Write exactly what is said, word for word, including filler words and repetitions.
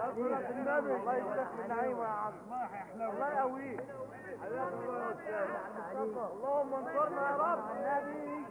صلاة النبي الله يجزاك من نعيمه يا عم. الله يقويك. اللهم انصرنا يا رب.